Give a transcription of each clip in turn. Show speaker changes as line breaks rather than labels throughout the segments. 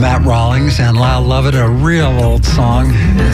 Matt Rawlings and Lyle Lovett, a real old song.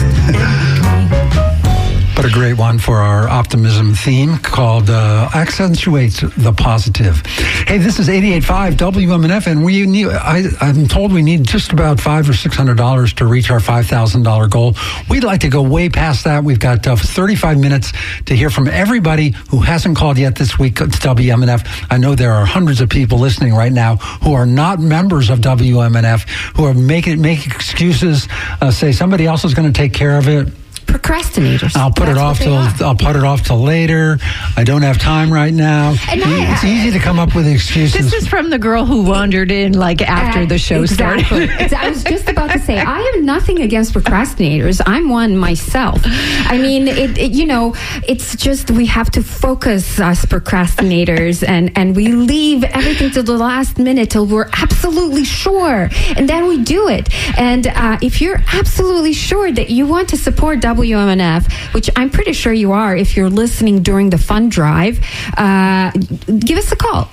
But a great one for our optimism theme called Accentuates the Positive. Hey, this is 88.5 WMNF, and I'm told we need just about $500 or $600 to reach our $5,000 goal. We'd like to go way past that. We've got 35 minutes to hear from everybody who hasn't called yet this week to WMNF. I know there are hundreds of people listening right now who are not members of WMNF, who are making excuses, say somebody else is going to take care of it.
Procrastinators.
I'll put it off till later. I don't have time right now. It's easy to come up with excuses.
This is from the girl who wandered in after the show started.
I was just about to say, I have nothing against procrastinators. I'm one myself. I mean, it's just we have to focus as procrastinators, and we leave everything to the last minute till we're absolutely sure, and then we do it. And if you're absolutely sure that you want to support WMNF, which I'm pretty sure you are if you're listening during the fund drive, give us a call,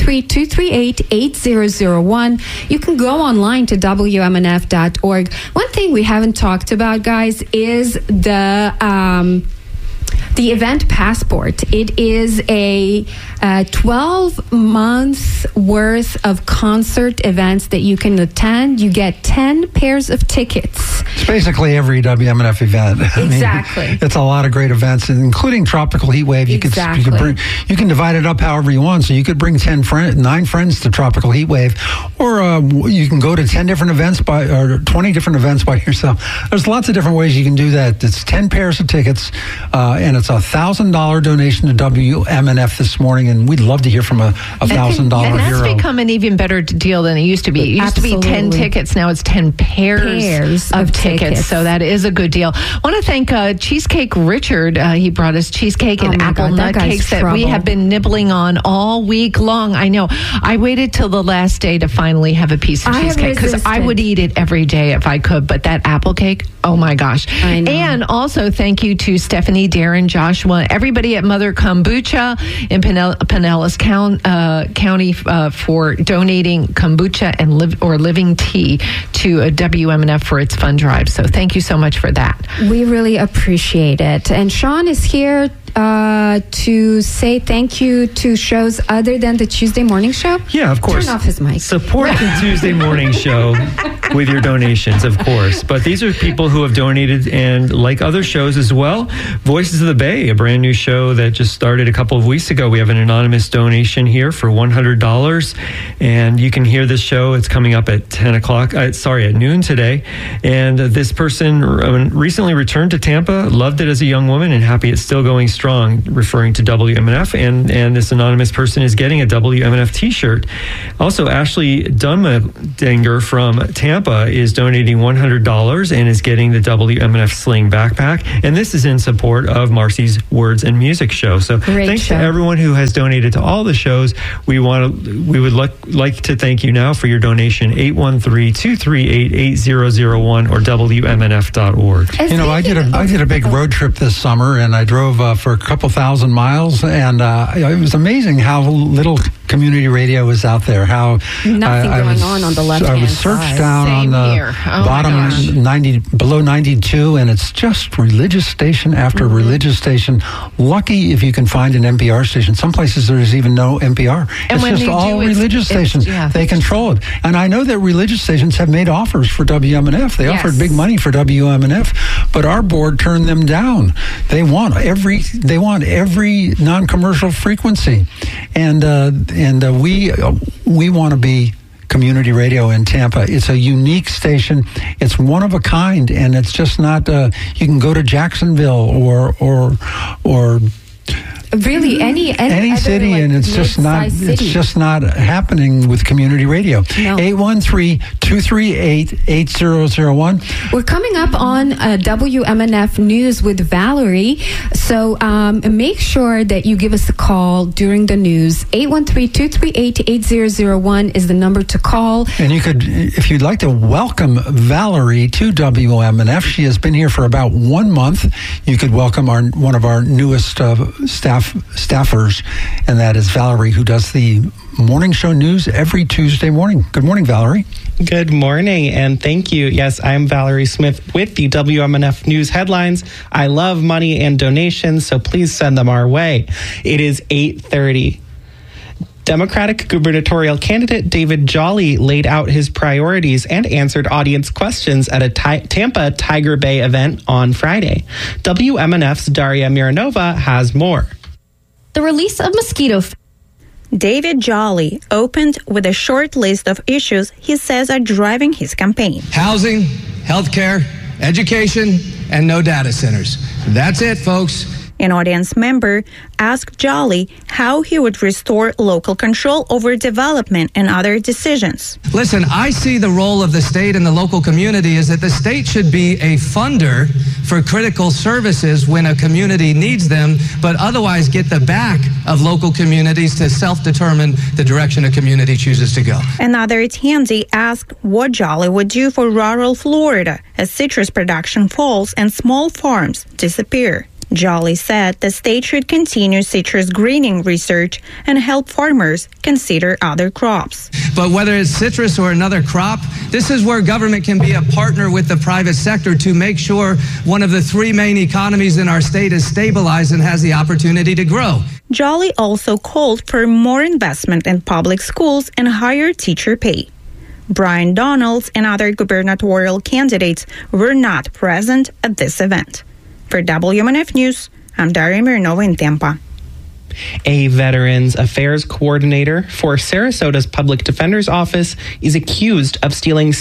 813-238-8001. You can go online to WMNF.org. One thing we haven't talked about, guys, is the event passport. It is a 12 months worth of concert events that you can attend. You get 10 pairs of tickets.
It's basically every WMNF event.
Exactly.
I mean, it's a lot of great events, including Tropical Heat Wave. You can divide it up however you want. So you could bring 9 friends to Tropical Heat Wave, or you can go to 10 different events or 20 different events by yourself. There's lots of different ways you can do that. It's 10 pairs of tickets, and it's $1,000 donation to WMNF this morning, and we'd love to hear from a $1,000 hero.
And that's become an even better deal than it used to be. It used to be 10 tickets. Now it's 10 pairs of tickets. So that is a good deal. I want to thank Cheesecake Richard. He brought us cheesecake and apple nut cakes that we have been nibbling on all week long. I know. I waited till the last day to finally have a piece of cheesecake because I would eat it every day if I could. But that apple cake, oh my gosh.
I know.
And also thank you to Stephanie, Darren, Joshua, everybody at Mother Kombucha in Pinellas County for donating kombucha and living tea to WMNF for its fund drive. So thank you so much for that.
We really appreciate it. And Sean is here to say thank you to shows other than the Tuesday morning show.
Yeah, of course.
Turn off his mic.
Support the Tuesday morning show with your donations, of course. But these are people who have donated, and like other shows as well, Voices of the Bay, a brand new show that just started a couple of weeks ago. We have an anonymous donation here for $100, and you can hear this show. It's coming up at at noon today. And this person recently returned to Tampa, loved it as a young woman, and happy it's still going strong, referring to WMNF. And this anonymous person is getting a WMNF t-shirt. Also, Ashley Dunmadinger from Tampa is donating $100 and is getting the WMNF Sling backpack. And this is in support of Marcy's Words and Music show. So thanks to everyone who has donated to all the shows. We would like to thank you now for your donation, 813-238-8001 or WMNF.org.
I did a big road trip this summer, and I drove for a couple thousand miles, and it was amazing how little community radio is out there. How
nothing going on the left hand side.
I was searched down on the bottom below 92, and it's just religious station after religious station. Lucky if you can find an NPR station. Some places there's even no NPR. It's just all religious stations. They control it. And I know that religious stations have made offers for WMNF. They offered big money for WMNF, but our board turned them down. They want every non-commercial frequency, and we want to be community radio in Tampa. It's a unique station. It's one of a kind, and it's just not. You can go to Jacksonville or
really any
city, and it's just not. It's just not happening with community radio.
No.
813-238-8001.
We're coming up on WMNF News with Valerie, so make sure that you give us a call during the news. 813-238-8001 is the number to call. And
you could, if you'd like to welcome Valerie to WMNF, she has been here for about 1 month. You could welcome one of our newest staff staffers, and that is Valerie, who does the morning show news every Tuesday morning. Good morning, Valerie.
Good morning, and thank you. Yes, I'm Valerie Smith with the WMNF News headlines. I love money and donations, so please send them our way. It is 8:30. Democratic gubernatorial candidate David Jolly laid out his priorities and answered audience questions at a Tampa Tiger Bay event on Friday. WMNF's Daria Mironova has more.
The release of mosquito.
David Jolly opened with a short list of issues he says are driving his campaign.
Housing, healthcare, education, and no data centers. That's it, folks.
An audience member asked Jolly how he would restore local control over development and other decisions.
Listen, I see the role of the state and the local community is that the state should be a funder for critical services when a community needs them, but otherwise get the back of local communities to self-determine the direction a community chooses to go.
Another attendee asked what Jolly would do for rural Florida as citrus production falls and small farms disappear. Jolly said the state should continue citrus greening research and help farmers consider other crops.
But whether it's citrus or another crop, this is where government can be a partner with the private sector to make sure one of the three main economies in our state is stabilized and has the opportunity to grow.
Jolly also called for more investment in public schools and higher teacher pay. Brian Donalds and other gubernatorial candidates were not present at this event. For WMNF News, I'm Daria Mironova in Tampa.
A Veterans Affairs coordinator for Sarasota's Public Defender's Office is accused of stealing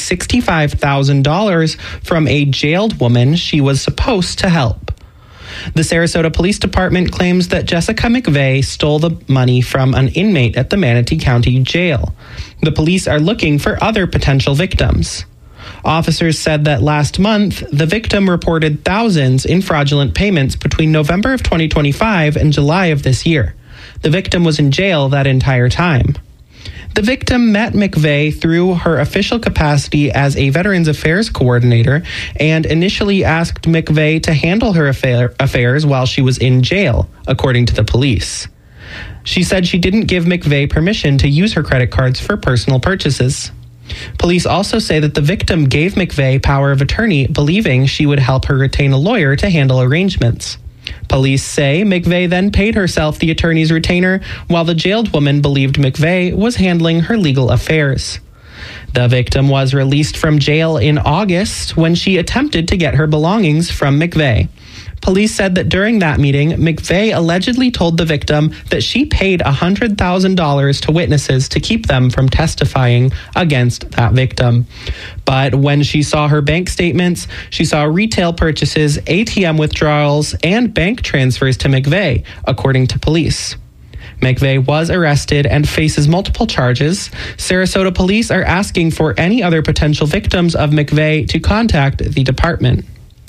$65,000 from a jailed woman she was supposed to help. The Sarasota Police Department claims that Jessica McVeigh stole the money from an inmate at the Manatee County Jail. The police are looking for other potential victims. Officers said that last month, the victim reported thousands in fraudulent payments between November of 2025 and July of this year. The victim was in jail that entire time. The victim met McVeigh through her official capacity as a Veterans Affairs coordinator and initially asked McVeigh to handle her affairs while she was in jail, according to the police. She said she didn't give McVeigh permission to use her credit cards for personal purchases. Police also say that the victim gave McVeigh power of attorney, believing she would help her retain a lawyer to handle arrangements. Police say McVeigh then paid herself the attorney's retainer, while the jailed woman believed McVeigh was handling her legal affairs. The victim was released from jail in August when she attempted to get her belongings from McVeigh. Police said that during that meeting, McVeigh allegedly told the victim that she paid $100,000 to witnesses to keep them from testifying against that victim. But when she saw her bank statements, she saw retail purchases, ATM withdrawals, and bank transfers to McVeigh, according to police. McVeigh was arrested and faces multiple charges. Sarasota police are asking for any other potential victims of McVeigh to contact the department.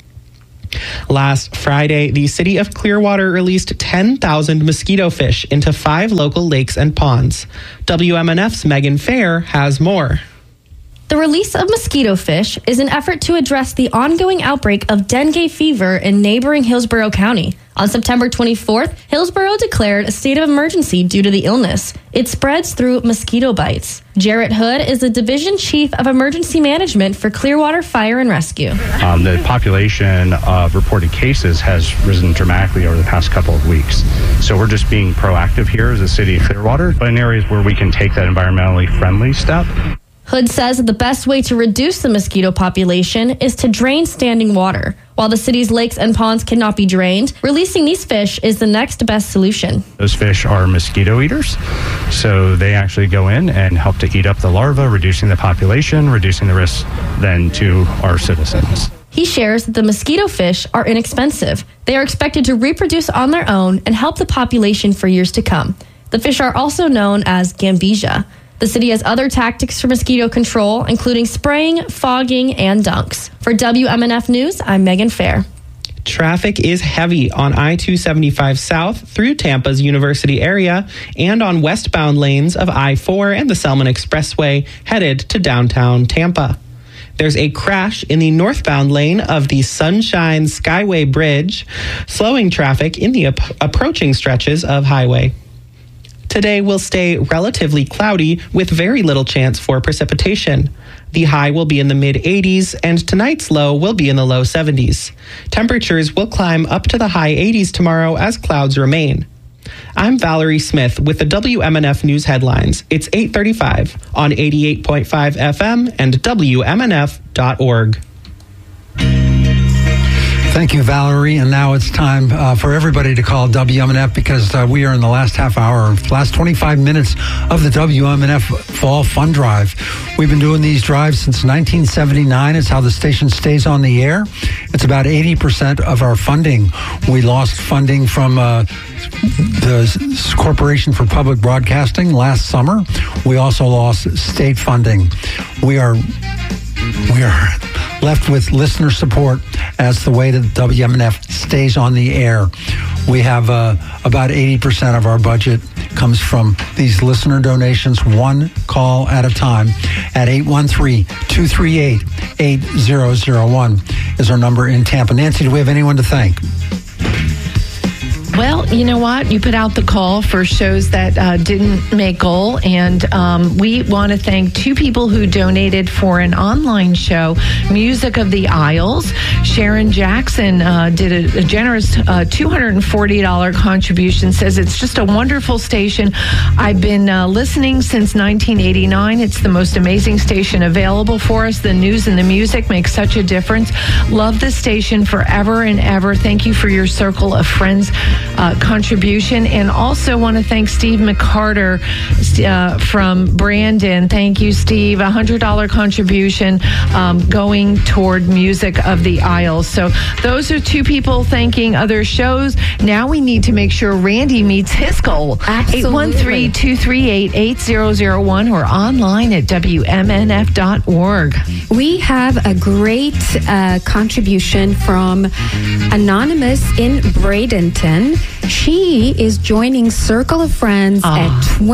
Last Friday, the city of Clearwater released 10,000 mosquito fish into 5 local lakes and ponds. WMNF's Megan Fair has more.
The release of mosquito fish is an effort to address the ongoing outbreak of dengue fever in neighboring Hillsborough County. On September 24th, Hillsborough declared a state of emergency due to the illness. It spreads through mosquito bites. Jarrett Hood is the Division Chief of Emergency Management for Clearwater Fire and Rescue.
The population of reported cases has risen dramatically over the past couple of weeks. So we're just being proactive here as a city of Clearwater, but in areas where we can take that environmentally friendly step.
Hood says that the best way to reduce the mosquito population is to drain standing water. While the city's lakes and ponds cannot be drained, releasing these fish is the next best solution.
Those fish are mosquito eaters, so they actually go in and help to eat up the larvae, reducing the population, reducing the risk then to our citizens.
He shares that the mosquito fish are inexpensive. They are expected to reproduce on their own and help the population for years to come. The fish are also known as gambesia. The city has other tactics for mosquito control, including spraying, fogging, and dunks. For WMNF News, I'm Megan Fair.
Traffic is heavy on I-275 South through Tampa's University area and on westbound lanes of I-4 and the Selman Expressway headed to downtown Tampa. There's a crash in the northbound lane of the Sunshine Skyway Bridge, slowing traffic in the approaching stretches of highway. Today will stay relatively cloudy with very little chance for precipitation. The high will be in the mid-80s, and tonight's low will be in the low 70s. Temperatures will climb up to the high 80s tomorrow as clouds remain. I'm Valerie Smith with the WMNF News Headlines. It's 8:35 on 88.5 FM and WMNF.org.
Thank you, Valerie. And now it's time for everybody to call WMNF because we are in the last half hour, last 25 minutes of the WMNF Fall Fund Drive. We've been doing these drives since 1979. It's how the station stays on the air. It's about 80% of our funding. We lost funding from the Corporation for Public Broadcasting last summer. We also lost state funding. We are left with listener support as the way that WMNF stays on the air. We have about 80% of our budget comes from these listener donations, one call at a time at 813-238-8001 is our number in Tampa. Nancy, do we have anyone to thank?
Well, you know what? You put out the call for shows that didn't make goal, and we want to thank two people who donated for an online show, Music of the Isles. Sharon Jackson did a generous $240 contribution, says it's just a wonderful station. I've been listening since 1989. It's the most amazing station available for us. The news and the music make such a difference. Love the station forever and ever. Thank you for your Circle of Friends contribution, and also want to thank Steve McCarter from Brandon. Thank you, Steve. $100 contribution going toward Music of the Isles. So those are two people thanking other shows. Now we need to make sure Randy meets his goal. 813-238-8001 or online at WMNF.org.
We have a great contribution from Anonymous in Bradenton. She is joining Circle of Friends at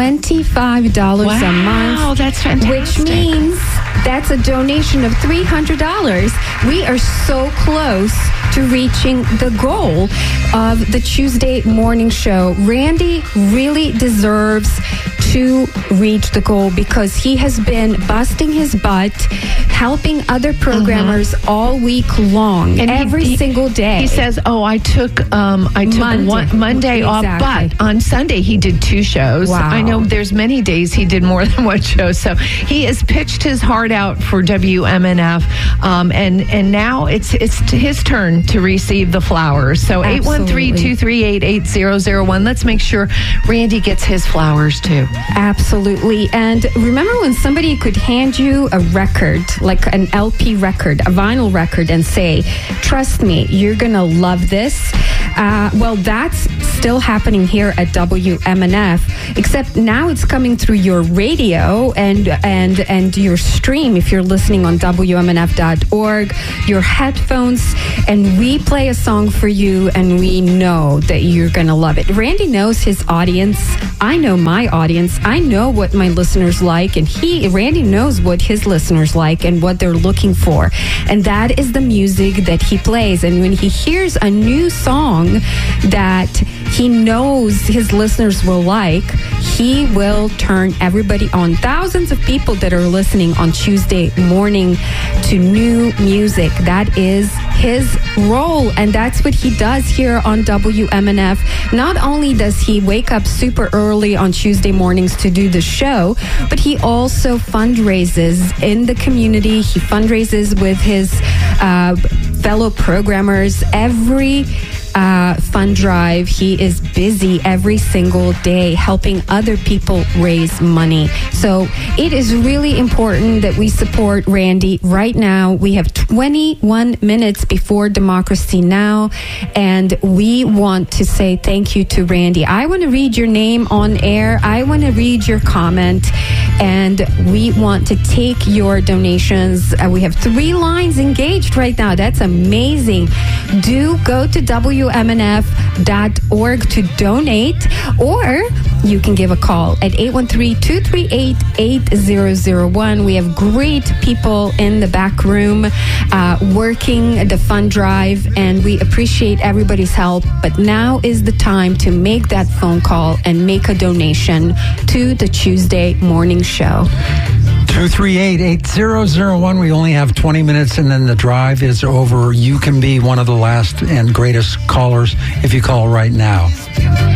$25 a month.
Wow, that's fantastic.
Which means that's a donation of $300. We are so close to reaching the goal of the Tuesday morning show. Randy really deserves to reach the goal because he has been busting his butt, helping other programmers all week long, and every single day.
He says, I took Monday off, but on Sunday he did two shows.
Wow.
I know there's many days he did more than one show. So he has pitched his heart out for WMNF, and now it's his turn to receive the flowers. So 813-238-8001. Let's make sure Randy gets his flowers too.
Absolutely. And remember when somebody could hand you a record, like an LP record, a vinyl record, and say, trust me, you're going to love this? Well, that's still happening here at WMNF, except now it's coming through your radio and your stream if you're listening on WMNF.org, your headphones, and we play a song for you, and we know that you're going to love it. Randy knows his audience. I know my audience. I know what my listeners like, and Randy knows what his listeners like and what they're looking for. And that is the music that he plays. And when he hears a new song that he knows his listeners will like, he will turn everybody on. Thousands of people that are listening on Tuesday morning to new music. That is his role, and that's what he does here on WMNF. Not only does he wake up super early on Tuesday mornings to do the show, but he also fundraises in the community. He fundraises with his fellow programmers every fund drive. He is busy every single day helping other people raise money. So it is really important that we support Randy right now. We have 21 minutes before Democracy Now! And we want to say thank you to Randy. I want to read your name on air. I want to read your comment. And we want to take your donations. We have 3 lines engaged right now. That's amazing. Do go to WMNF.org to donate, or you can give a call at 813-238-8001. We have great people in the back room working the fund drive, and we appreciate everybody's help. But now is the time to make that phone call and make a donation to the Tuesday morning show.
238-8001. We only have 20 minutes and then the drive is over. You can be one of the last and greatest callers if you call right now.